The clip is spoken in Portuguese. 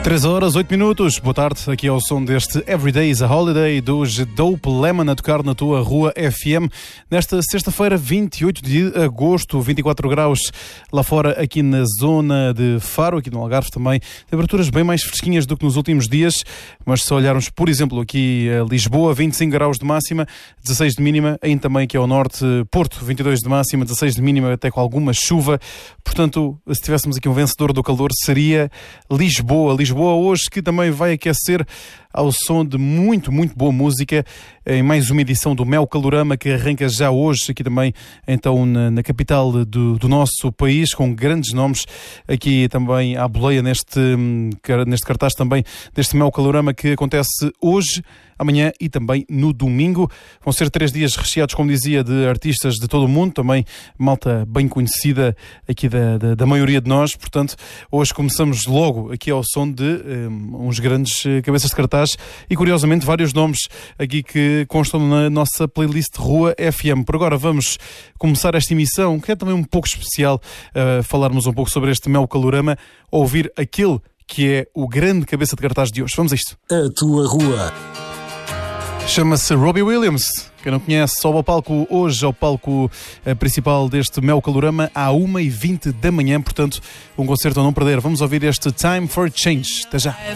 3 horas, 8 minutos. Boa tarde, aqui é o som deste Everyday is a Holiday dos Dope Lemon a tocar na tua Rua FM. Nesta sexta-feira, 28 de agosto, 24 graus lá fora, aqui na zona de Faro, aqui no Algarve também. Temperaturas bem mais fresquinhas do que nos últimos dias, mas se olharmos, por exemplo, aqui a Lisboa, 25 graus de máxima, 16 de mínima. Ainda também aqui ao norte, Porto, 22 de máxima, 16 de mínima, até com alguma chuva. Portanto, se tivéssemos aqui um vencedor do calor, seria Lisboa. Lisboa hoje, que também vai aquecer ao som de muito boa música, em mais uma edição do Mel Calorama, que arranca já hoje, aqui também, então, na capital do nosso país, com grandes nomes aqui também à boleia neste cartaz também deste Mel Calorama, que acontece hoje, amanhã e também no domingo. Vão ser 3 dias recheados, como dizia, de artistas de todo o mundo, também malta bem conhecida aqui da maioria de nós. Portanto, hoje começamos logo aqui ao som de uns grandes cabeças de cartaz e, curiosamente, vários nomes aqui que constam na nossa playlist Rua FM. Por agora vamos começar esta emissão, que é também um pouco especial, falarmos um pouco sobre este Mel Calorama, ouvir aquele que é o grande cabeça de cartaz de hoje. Vamos a isto. A tua rua. Chama-se Robbie Williams. Quem não conhece, sobe ao palco hoje, ao palco principal deste Mel Calorama, à 1h20 da manhã. Portanto, um concerto a não perder. Vamos ouvir este Time for Change. Até já.